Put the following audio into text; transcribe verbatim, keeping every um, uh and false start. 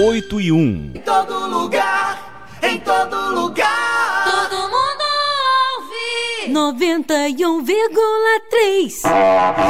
oito e um. Em todo lugar, em todo lugar. Todo mundo ouve noventa e um vírgula três.